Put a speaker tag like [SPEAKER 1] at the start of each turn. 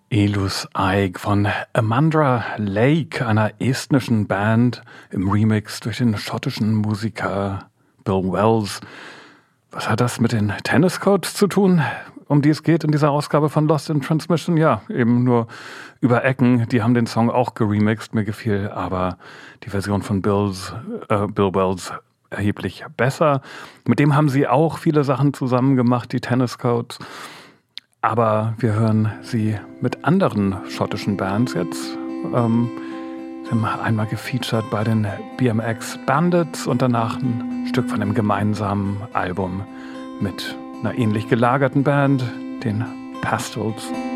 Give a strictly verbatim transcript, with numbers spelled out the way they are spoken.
[SPEAKER 1] Elus Eik von Amandra Lake, einer estnischen Band, im Remix durch den schottischen Musiker Bill Wells. Was hat das mit den Tennis Codes zu tun, um die es geht in dieser Ausgabe von Lost in Transmission? Ja, eben nur über Ecken. Die haben den Song auch geremixed. Mir gefiel aber die Version von Bills, äh, Bill Wells erheblich besser. Mit dem haben sie auch viele Sachen zusammen gemacht, die Tennis Codes. Aber wir hören sie mit anderen schottischen Bands jetzt. Ähm, sie haben einmal gefeatured bei den B M X Bandits und danach ein Stück von dem gemeinsamen Album mit einer ähnlich gelagerten Band, den Pastels.